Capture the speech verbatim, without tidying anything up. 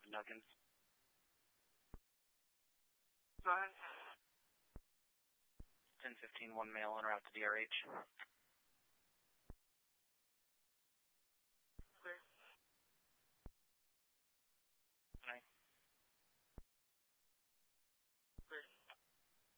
Captain Dawkins. Go ahead. ten fifteen, one male en route to D R H.